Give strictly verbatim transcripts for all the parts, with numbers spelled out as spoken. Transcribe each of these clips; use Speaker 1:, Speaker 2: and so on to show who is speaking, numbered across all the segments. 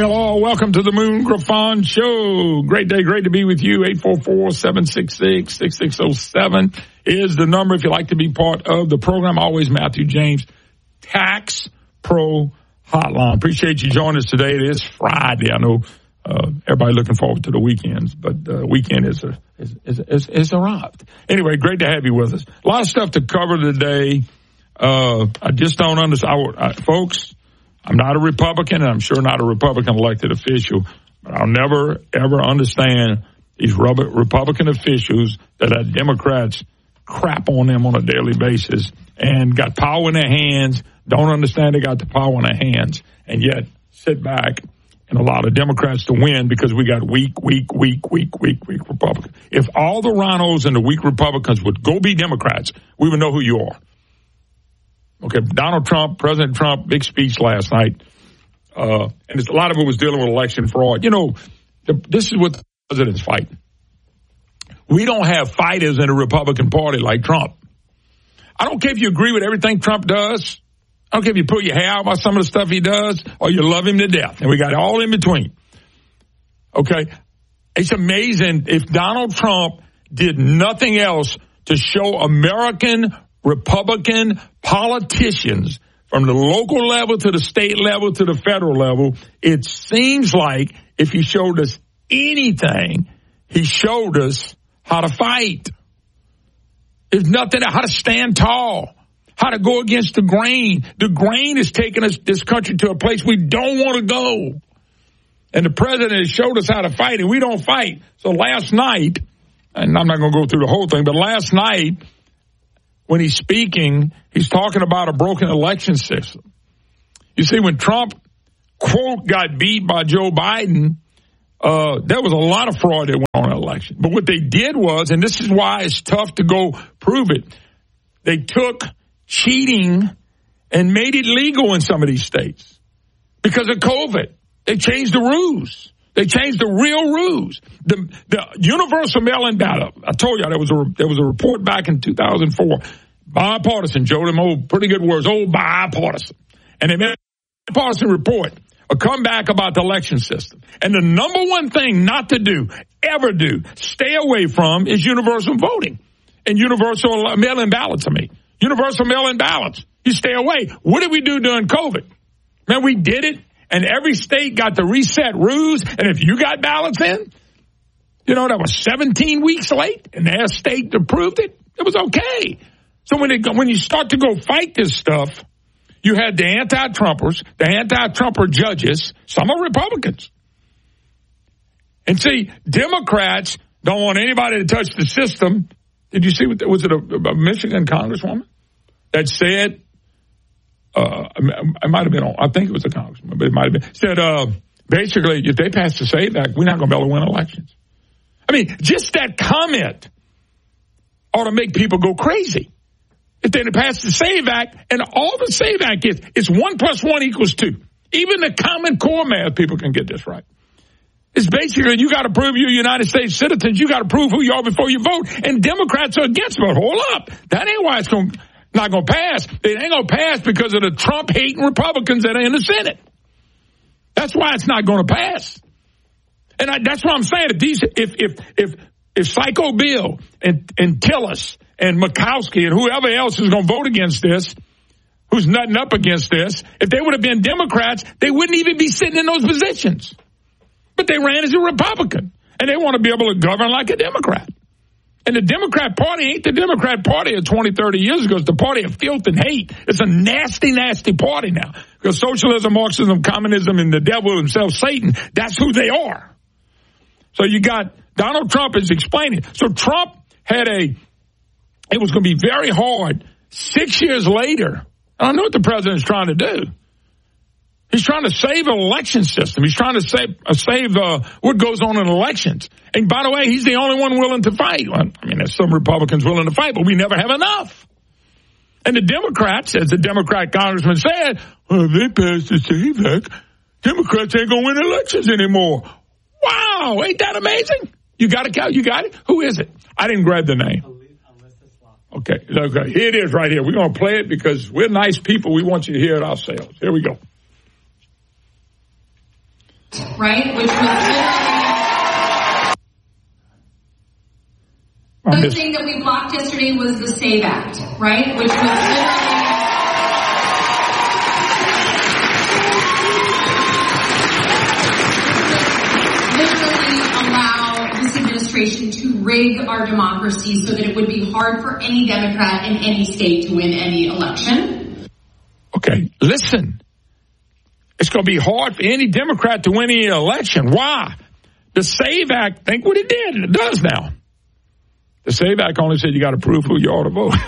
Speaker 1: Hello, welcome to the Moon Griffon Show. Great day, great to be with you. eight four four, seven six six, six six zero seven is the number if you'd like to be part of the program. Always Matthew James, Tax Pro Hotline. Appreciate you joining us today. It is Friday. I know uh, everybody looking forward to the weekends, but the uh, weekend is, a, is, is, is, is arrived. Anyway, great to have you with us. A lot of stuff to cover today. Uh, I just don't understand. I, I, folks, I'm not a Republican, and I'm sure not a Republican elected official, but I'll never, ever understand these Republican officials that have Democrats crap on them on a daily basis and got power in their hands, don't understand they got the power in their hands, and yet sit back and allow the Democrats to win because we got weak, weak, weak, weak, weak, weak Republicans. If all the rhinos and the weak Republicans would go be Democrats, we would know who you are. Okay, Donald Trump, President Trump, big speech last night, uh, and it's, a lot of it was dealing with election fraud. You know, the, this is what the president's fighting. We don't have fighters in the Republican Party like Trump. I don't care if you agree with everything Trump does. I don't care if you pull your hair out about some of the stuff he does or you love him to death, and we got it all in between. Okay, it's amazing if Donald Trump did nothing else to show American Republican politicians from the local level to the state level to the federal level, it seems like if he showed us anything, he showed us how to fight. There's nothing, how to stand tall, how to go against the grain. The grain is taking us, this country to a place we don't want to go. And the president has showed us how to fight, and we don't fight. So last night, and I'm not going to go through the whole thing, but last night, when he's speaking, he's talking about a broken election system. You see, when Trump, quote, got beat by Joe Biden, uh, there was a lot of fraud that went on in the election. But what they did was, and this is why it's tough to go prove it, they took cheating and made it legal in some of these states because of COVID. They changed the rules. They changed the real rules. The, the universal mail-in ballot. I told you there was a there was a report back in two thousand four, bipartisan. Joe, them old pretty good words, old bipartisan, and they made a bipartisan report, a comeback about the election system. And the number one thing not to do, ever do, stay away from is universal voting and universal mail-in ballots. I mean, universal mail-in ballots. You stay away. What did we do during COVID? Man, we did it. And every state got the reset rules. And if you got ballots in, you know, that was seventeen weeks late and their state approved it, it was okay. So when it, when you start to go fight this stuff, you had the anti-Trumpers, the anti-Trumper judges, some are Republicans. And see, Democrats don't want anybody to touch the system. Did you see what, was it a, a Michigan congresswoman that said, Uh, it might have been, I think it was a congressman, but it might have been, said, uh, basically, if they pass the SAVE Act, we're not going to be able to win elections. I mean, just that comment ought to make people go crazy. If they pass the SAVE Act, and all the SAVE Act is, is one plus one equals two. Even the Common Core math people can get this right. It's basically, you got to prove you're United States citizens. You got to prove who you are before you vote. And Democrats are against it. Hold up. That ain't why it's going to, not going to pass. It ain't going to pass because of the Trump-hating Republicans that are in the Senate. That's why it's not going to pass. And I, that's what I'm saying. If these, if if if if Psycho Bill and and Tillis and Murkowski and whoever else is going to vote against this, who's nutting up against this, if they would have been Democrats, they wouldn't even be sitting in those positions. But they ran as a Republican, and they want to be able to govern like a Democrat. And the Democrat Party ain't the Democrat Party of twenty, thirty years ago. It's the party of filth and hate. It's a nasty, nasty party now. Because socialism, Marxism, communism, and the devil himself, Satan, that's who they are. So you got Donald Trump is explaining. So Trump had a, it was going to be very hard. Six years later, I don't know what the president's trying to do. He's trying to save an election system. He's trying to save uh, save uh, what goes on in elections. And by the way, he's the only one willing to fight. Well, I mean, there's some Republicans willing to fight, but we never have enough. And the Democrats, as the Democrat congressman said, well, if they pass the SAVE Act, Democrats ain't going to win elections anymore. Wow, ain't that amazing? You got it, Cal? You got it? Who is it? I didn't grab the name. Okay, okay, here it is right here. We're going to play it because we're nice people. We want you to hear it ourselves. Here we go.
Speaker 2: right? Which was literally... The thing that we blocked yesterday was the SAVE Act, right? Which was literally... literally allow this administration to rig our democracy so that it would be hard for any Democrat in any state to win any election.
Speaker 1: Okay, listen. It's going to be hard for any Democrat to win any election. Why? The SAVE Act, think what it did, and it does now. The SAVE Act only said you got to prove who you ought to vote.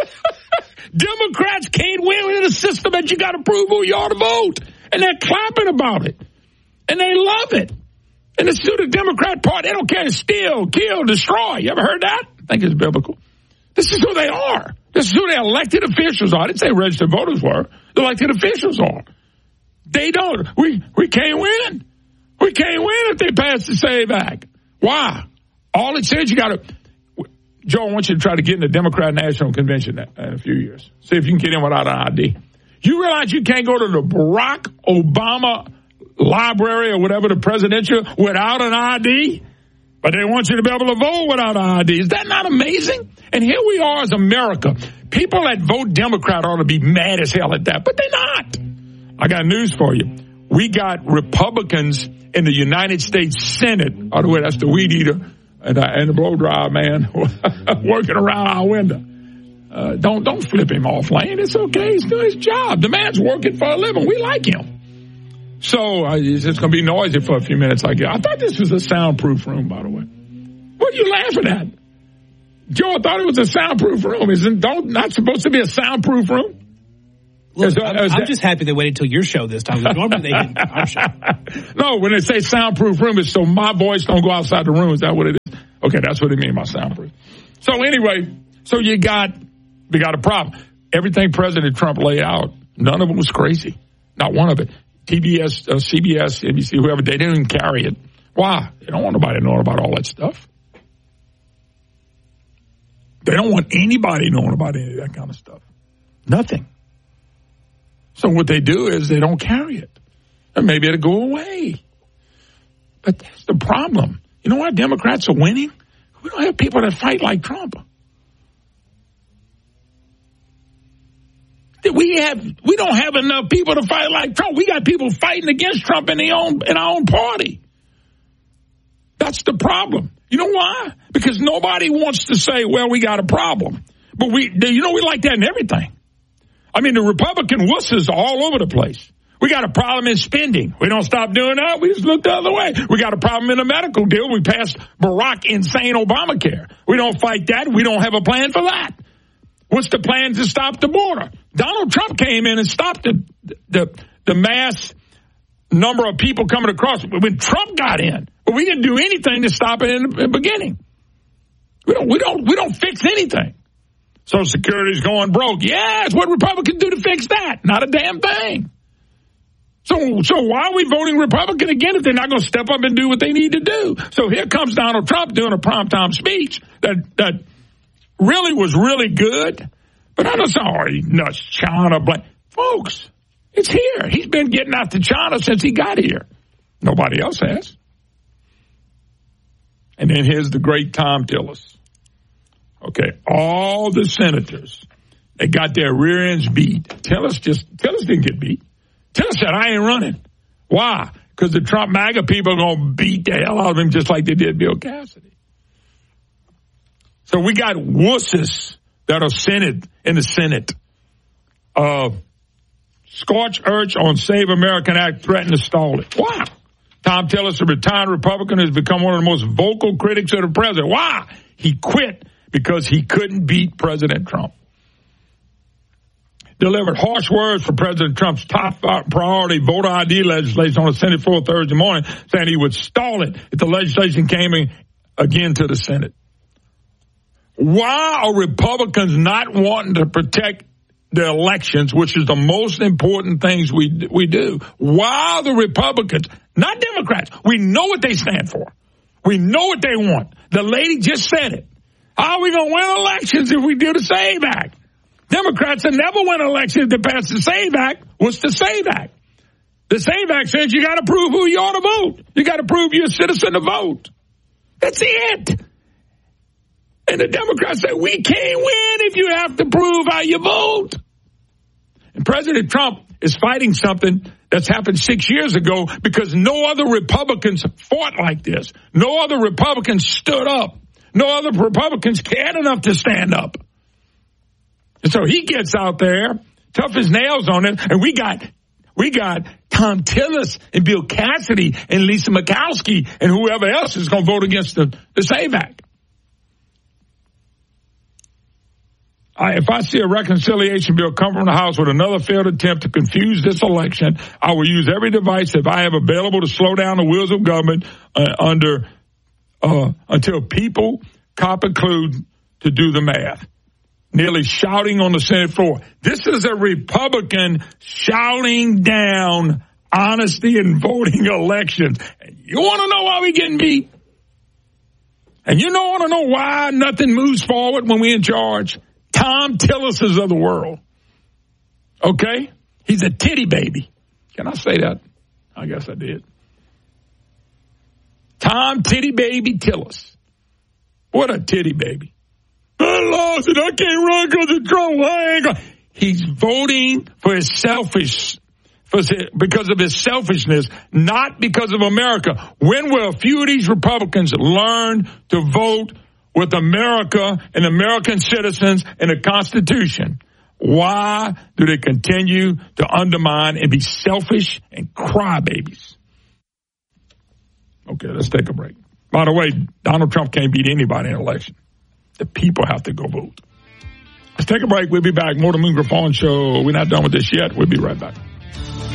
Speaker 1: Democrats can't win with a system that you got to prove who you ought to vote. And they're clapping about it. And they love it. And it's to the Democrat Party. They don't care to steal, kill, destroy. You ever heard that? I think it's biblical. This is who they are. This is who their elected officials are. I didn't say registered voters were. The elected officials are. They don't. We we can't win. We can't win if they pass the SAVE Act. Why? All it says you got to... Joe, I want you to try to get in the Democrat National Convention in a few years. See if you can get in without an I D. You realize you can't go to the Barack Obama library or whatever, the presidential, without an I D? But they want you to be able to vote without an I D. Is that not amazing? And here we are as America. People that vote Democrat ought to be mad as hell at that, but they're not. I got news for you. We got Republicans in the United States Senate. By the way, that's the weed eater and, uh, and the blow dryer man working around our window. Uh, don't don't flip him off, Lane. It's okay. He's doing his job. The man's working for a living. We like him. So uh, it's just going to be noisy for a few minutes. Like I thought this was a soundproof room, by the way. What are you laughing at? Joe, I thought it was a soundproof room. Isn't don't not supposed to be a soundproof room?
Speaker 3: Look, is, I'm, is I'm just happy they waited until your show this time. Normally they get our show.
Speaker 1: No, when they say soundproof room, it's so my voice don't go outside the room. Is that what it is? Okay, that's what it means by soundproof. So anyway, so you got we got a problem. Everything President Trump laid out, none of it was crazy. Not one of it. T B S, uh, C B S, N B C, whoever, they didn't even carry it. Why? They don't want nobody knowing about all that stuff. They don't want anybody knowing about any of that kind of stuff. Nothing. So what they do is they don't carry it. And maybe it'll go away. But that's the problem. You know why Democrats are winning? We don't have people that fight like Trump. We have we don't have enough people to fight like Trump. We got people fighting against Trump in, the own, in our own party. That's the problem. You know why? Because nobody wants to say, well, we got a problem. But we, you know, we like that in everything. I mean, the Republican wusses are all over the place. We got a problem in spending. We don't stop doing that. We just look the other way. We got a problem in the medical deal. We passed Barack insane Obamacare. We don't fight that. We don't have a plan for that. What's the plan to stop the border? Donald Trump came in and stopped the the, the mass number of people coming across when Trump got in. But we didn't do anything to stop it in the, in the beginning. We don't, we don't, we don't fix anything. Social Security's going broke. Yeah, it's what Republicans do to fix that. Not a damn thing. So, so why are we voting Republican again if they're not going to step up and do what they need to do? So here comes Donald Trump doing a primetime speech that, that really was really good. But I don't say, oh, he nuts, China, blank. Folks, it's here. He's been getting out to China since he got here. Nobody else has. And then here's the great Tom Tillis. Okay, all the senators, they got their rear ends beat. Tillis just, Tillis didn't get beat. Tillis said, I ain't running. Why? Because the Trump MAGA people are going to beat the hell out of him just like they did Bill Cassidy. So we got wusses that are Senate in the Senate. Uh, Scorch Urge on Save American Act threatened to stall it. Why? Tom Tillis, a retired Republican, has become one of the most vocal critics of the president. Why? He quit because he couldn't beat President Trump. Delivered harsh words for President Trump's top priority voter I D legislation on the Senate floor Thursday morning, saying he would stall it if the legislation came in again to the Senate. Why are Republicans not wanting to protect the elections, which is the most important things we we do? Why are the Republicans, not Democrats, we know what they stand for. We know what they want. The lady just said it. How are we going to win elections if we do the SAVE Act? Democrats have never won elections to pass the SAVE Act. What's the SAVE Act? The same act says you got to prove who you ought to vote. You got to prove you're a citizen to vote. That's it. And the Democrats say, we can't win if you have to prove how you vote. And President Trump is fighting something that's happened six years ago because no other Republicans fought like this. No other Republicans stood up. No other Republicans cared enough to stand up. And so he gets out there, tough as nails on it, and we got we got Tom Tillis and Bill Cassidy and Lisa Murkowski and whoever else is going to vote against the, the SAVE Act. I, if I see a reconciliation bill come from the House with another failed attempt to confuse this election, I will use every device that I have available to slow down the wheels of government uh, under uh, until people cop and clue to do the math. Nearly shouting on the Senate floor. This is a Republican shouting down honesty in voting elections. You want to know why we getting beat? And you don't want to know why nothing moves forward when we're in charge? Tom Tillis's of the world. Okay? He's a titty baby. Can I say that? I guess I did. Tom Titty Baby Tillis. What a titty baby. I lost it. I can't run because of Trump. I ain't gonna. He's voting for his selfish, for his, because of his selfishness, not because of America. When will a few of these Republicans learn to vote with America and American citizens and the Constitution? Why do they continue to undermine and be selfish and crybabies? Okay, let's take a break. By the way, Donald Trump can't beat anybody in an election. The people have to go vote. Let's take a break. We'll be back. More of the Moon Griffon Show. We're not done with this yet. We'll be right back.